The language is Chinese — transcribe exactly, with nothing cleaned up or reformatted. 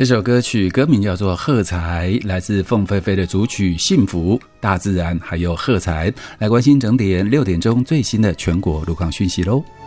这首歌曲歌名叫做《喝彩》，来自凤飞飞的主曲《幸福》。大自然还有喝彩，来关心整点六点钟最新的全国路况讯息喽。